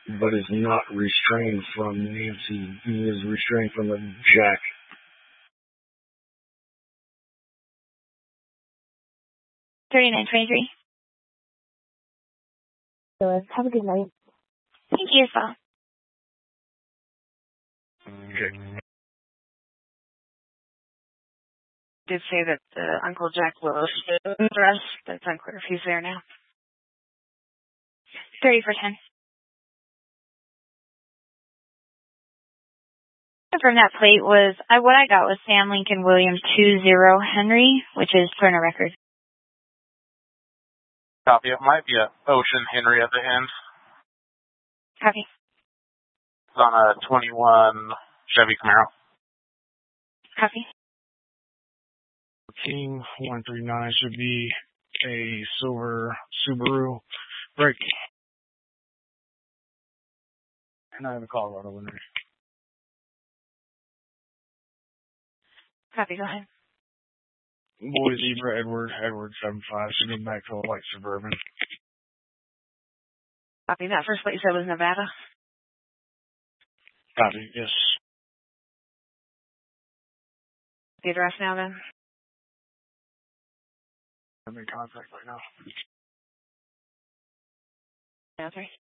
but is not restrained from Nancy. He is restrained from the Jack. $39.23. Have a good night. Thank you as well. Okay. Did say that Uncle Jack Willis address, but it's unclear if he's there now. 30 for 10. From that plate was, what I got was Sam Lincoln Williams 20 Henry, which is Turner record. Copy. It might be a Ocean Henry at the end. Copy. It's on a 21 Chevy Camaro. Copy. King 139 should be a silver Subaru break. And I have a Colorado winner. Copy, go ahead. Boy Zebra Edward 75, sitting back to a light Suburban. Copy. That first plate you said was Nevada? Copy, yes. The address now then? I'm in contact right now. Yeah, 3.